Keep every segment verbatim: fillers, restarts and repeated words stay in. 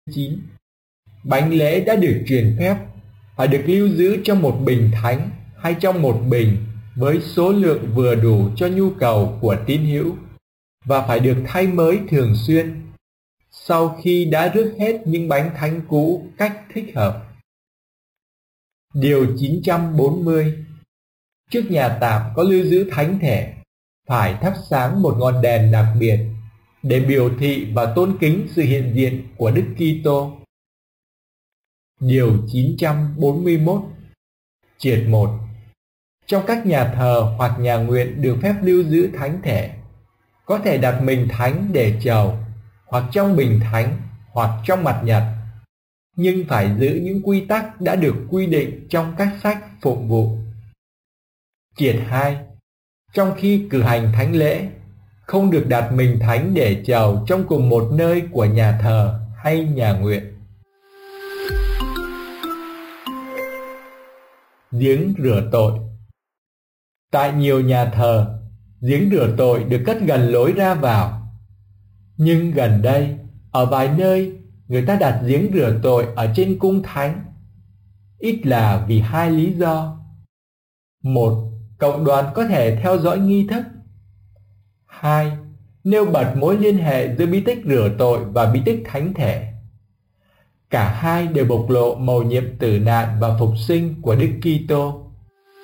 chín. Bánh lễ đã được truyền phép phải được lưu giữ trong một bình thánh hay trong một bình với số lượng vừa đủ cho nhu cầu của tín hữu và phải được thay mới thường xuyên sau khi đã rước hết những bánh thánh cũ cách thích hợp. Điều chín trăm bốn mươi. Trước nhà tạm có lưu giữ thánh thể, phải thắp sáng một ngọn đèn đặc biệt để biểu thị và tôn kính sự hiện diện của Đức Kitô. Điều chín trăm bốn mươi mốt. Triệt một. Trong các nhà thờ hoặc nhà nguyện được phép lưu giữ thánh thể, có thể đặt mình thánh để chầu, hoặc trong bình thánh, hoặc trong mặt nhật, nhưng phải giữ những quy tắc đã được quy định trong các sách phụng vụ. Triệt hai. Trong khi cử hành thánh lễ, không được đặt mình thánh để chầu trong cùng một nơi của nhà thờ hay nhà nguyện. Giếng rửa tội. Tại nhiều nhà thờ, giếng rửa tội được cất gần lối ra vào. Nhưng gần đây, ở vài nơi, người ta đặt giếng rửa tội ở trên cung thánh. Ít là vì hai lý do. Một, cộng đoàn có thể theo dõi nghi thức. Hai, nêu bật mối liên hệ giữa bí tích rửa tội và bí tích thánh thể. Cả hai đều bộc lộ mầu nhiệm tử nạn và phục sinh của Đức Kitô.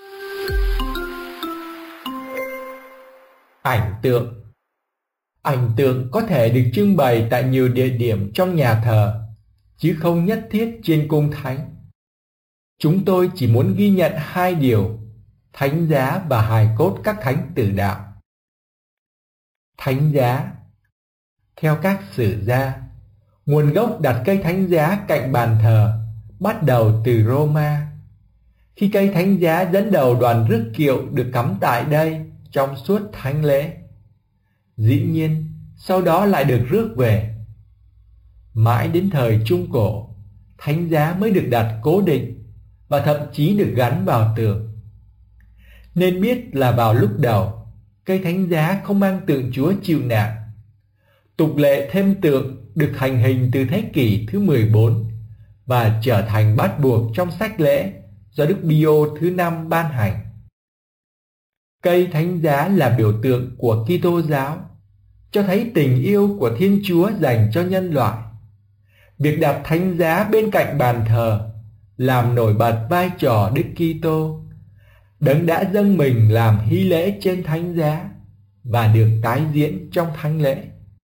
Ảnh tượng. Ảnh tượng có thể được trưng bày tại nhiều địa điểm trong nhà thờ, chứ không nhất thiết trên cung thánh. Chúng tôi chỉ muốn ghi nhận hai điều: thánh giá và hài cốt các thánh tử đạo. Thánh giá. Theo các sử gia, nguồn gốc đặt cây thánh giá cạnh bàn thờ bắt đầu từ Roma, khi cây thánh giá dẫn đầu đoàn rước kiệu được cắm tại đây trong suốt thánh lễ. Dĩ nhiên, sau đó lại được rước về. Mãi đến thời Trung Cổ, thánh giá mới được đặt cố định và thậm chí được gắn vào tường. Nên biết là vào lúc đầu, cây thánh giá không mang tượng Chúa chịu nạn. Tục lệ thêm tượng được hành hình từ thế kỷ thứ mười bốn và trở thành bắt buộc trong sách lễ do Đức Pio thứ năm ban hành. Cây thánh giá là biểu tượng của Kitô giáo, cho thấy tình yêu của Thiên Chúa dành cho nhân loại. Việc đặt thánh giá bên cạnh bàn thờ làm nổi bật vai trò Đức Kitô, Đấng đã dâng mình làm hy lễ trên thánh giá và được tái diễn trong thánh lễ.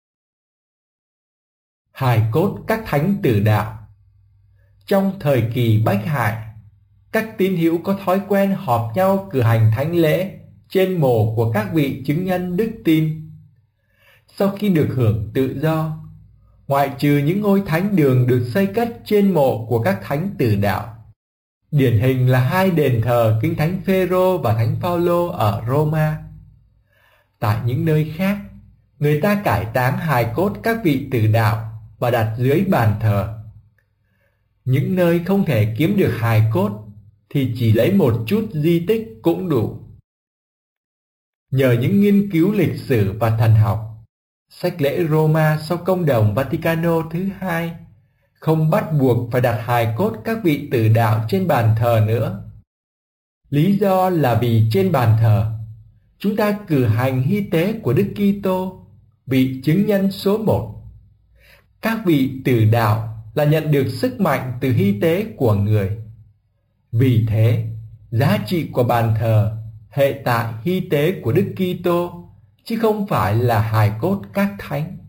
Hài cốt các thánh tử đạo. Trong thời kỳ bách hại, các tín hữu có thói quen họp nhau cử hành thánh lễ trên mồ của các vị chứng nhân đức tin. Sau khi được hưởng tự do, ngoại trừ những ngôi thánh đường được xây cất trên mộ của các thánh tử đạo, điển hình là hai đền thờ kính thánh Phêrô và thánh Phaolô ở Roma, tại những nơi khác, người ta cải táng hài cốt các vị tử đạo và đặt dưới bàn thờ. Những nơi không thể kiếm được hài cốt thì chỉ lấy một chút di tích cũng đủ. Nhờ những nghiên cứu lịch sử và thần học, sách lễ Roma sau công đồng Vaticano thứ hai không bắt buộc phải đặt hài cốt các vị tử đạo trên bàn thờ nữa. Lý do là vì trên bàn thờ, chúng ta cử hành hy tế của Đức Kitô, vị chứng nhân số một. Các vị tử đạo là nhận được sức mạnh từ hy tế của người. Vì thế, giá trị của bàn thờ hệ tại hy tế của Đức Kitô, chứ không phải là hài cốt các thánh.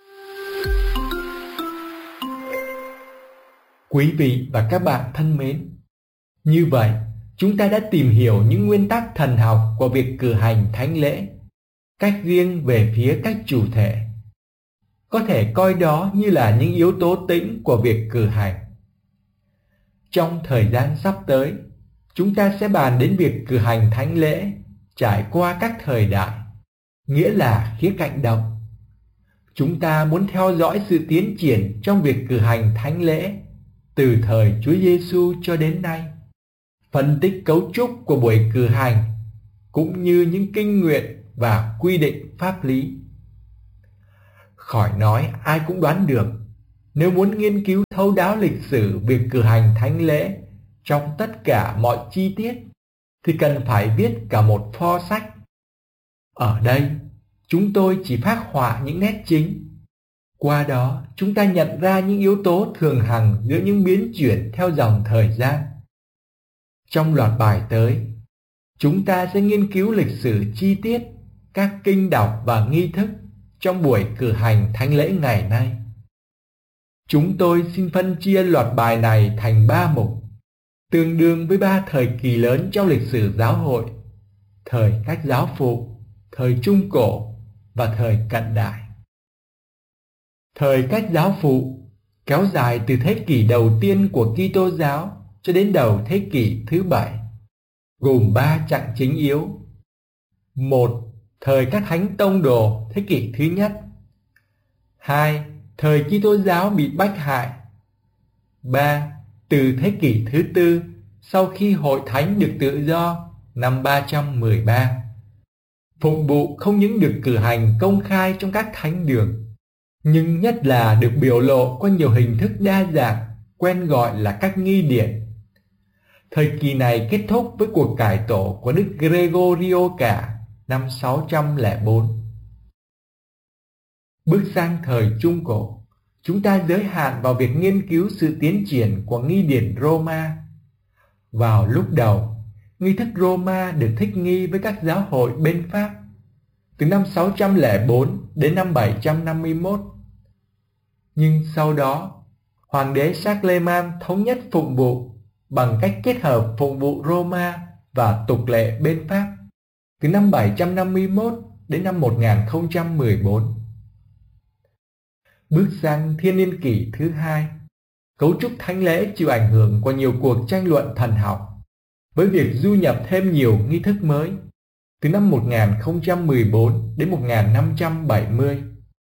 Quý vị và các bạn thân mến, như vậy, chúng ta đã tìm hiểu những nguyên tắc thần học của việc cử hành thánh lễ, cách riêng về phía các chủ thể. Có thể coi đó như là những yếu tố tĩnh của việc cử hành. Trong thời gian sắp tới, chúng ta sẽ bàn đến việc cử hành thánh lễ trải qua các thời đại, nghĩa là khía cạnh động. Chúng ta muốn theo dõi sự tiến triển trong việc cử hành thánh lễ từ thời Chúa Giêsu cho đến nay, phân tích cấu trúc của buổi cử hành cũng như những kinh nguyện và quy định pháp lý. Khỏi nói ai cũng đoán được, Nếu muốn nghiên cứu thấu đáo lịch sử việc cử hành thánh lễ trong tất cả mọi chi tiết, thì cần phải viết cả một pho sách. Ở đây, chúng tôi chỉ phác họa những nét chính. Qua đó, chúng ta nhận ra những yếu tố thường hằng giữa những biến chuyển theo dòng thời gian. Trong loạt bài tới, chúng ta sẽ nghiên cứu lịch sử chi tiết các kinh đọc và nghi thức trong buổi cử hành thánh lễ ngày nay. Chúng tôi xin phân chia loạt bài này thành ba mục, tương đương với ba thời kỳ lớn trong lịch sử giáo hội: thời Cách Giáo Phụ, thời Trung Cổ và thời Cận Đại. Thời Cách Giáo Phụ kéo dài từ thế kỷ đầu tiên của Kitô giáo cho đến đầu thế kỷ thứ bảy, gồm ba chặng chính yếu. Một, thời các thánh tông đồ thế kỷ thứ nhất. Hai, thời Kitô giáo bị bách hại. Ba, từ thế kỷ thứ tư, sau khi hội thánh được tự do năm ba trăm mười ba. Phụng vụ không những được cử hành công khai trong các thánh đường, nhưng nhất là được biểu lộ qua nhiều hình thức đa dạng, quen gọi là các nghi điển. Thời kỳ này kết thúc với cuộc cải tổ của Đức Gregorio Cả năm sáu trăm lẻ bốn. Bước sang thời Trung Cổ, chúng ta giới hạn vào việc nghiên cứu sự tiến triển của nghi điển Roma. Vào lúc đầu, nghi thức Roma được thích nghi với các giáo hội bên Pháp từ năm sáu trăm lẻ bốn đến năm bảy trăm năm mươi mốt. Nhưng sau đó, Hoàng đế Charlemagne thống nhất phụng vụ bằng cách kết hợp phụng vụ Roma và tục lệ bên Pháp từ năm bảy trăm năm mươi mốt đến năm một nghìn không trăm mười bốn. Bước sang thiên niên kỷ thứ hai, cấu trúc thánh lễ chịu ảnh hưởng của nhiều cuộc tranh luận thần học, với việc du nhập thêm nhiều nghi thức mới từ năm một nghìn không trăm mười bốn đến một nghìn năm trăm bảy mươi.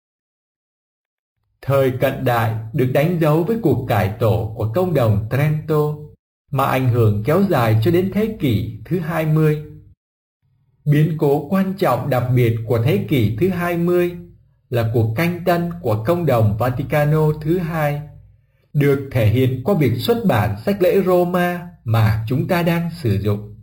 Thời Cận Đại được đánh dấu với cuộc cải tổ của công đồng Trento, mà ảnh hưởng kéo dài cho đến thế kỷ thứ hai mươi. Biến cố quan trọng đặc biệt của thế kỷ thứ hai mươi là cuộc canh tân của công đồng Vaticano thứ hai, được thể hiện qua việc xuất bản sách lễ Roma mà chúng ta đang sử dụng.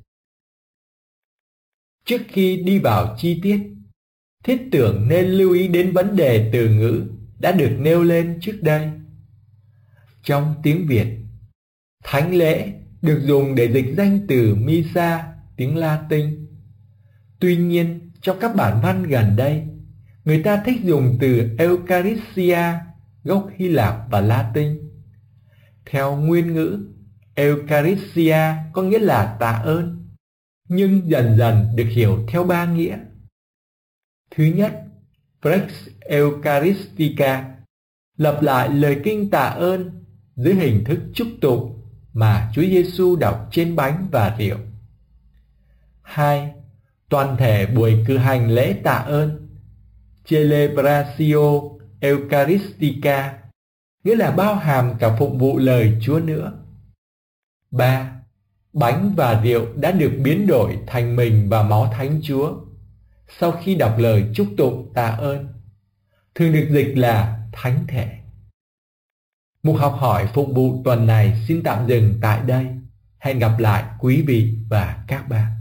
Trước khi đi vào chi tiết, thiết tưởng nên lưu ý đến vấn đề từ ngữ đã được nêu lên trước đây. Trong tiếng Việt, thánh lễ được dùng để dịch danh từ Missa, tiếng Latin. Tuy nhiên, trong các bản văn gần đây, người ta thích dùng từ Eucharistia, gốc Hy Lạp và Latin. Theo nguyên ngữ, Eucharistia có nghĩa là tạ ơn, nhưng dần dần được hiểu theo ba nghĩa. Thứ nhất, Prex Eucharistica, lặp lại lời kinh tạ ơn dưới hình thức chúc tụng mà Chúa Giêsu đọc trên bánh và rượu. Hai, toàn thể buổi cử hành lễ tạ ơn, Celebratio Eucharistica, nghĩa là bao hàm cả phụng vụ lời Chúa nữa. Ba, bánh và rượu đã được biến đổi thành mình và máu Thánh Chúa sau khi đọc lời chúc tụng tạ ơn, thường được dịch là thánh thể. Mục học hỏi phụng vụ tuần này xin tạm dừng tại đây. Hẹn gặp lại quý vị và các bạn.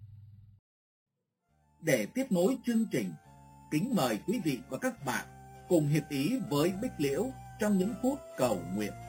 Để tiếp nối chương trình, kính mời quý vị và các bạn cùng hiệp ý với Bích Liễu trong những phút cầu nguyện.